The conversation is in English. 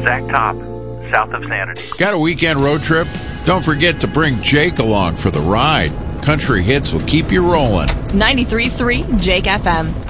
Sack Top, south of Sanity. Got a weekend road trip? Don't forget to bring Jake along for the ride. Country hits will keep you rolling. 93.3 Jake FM.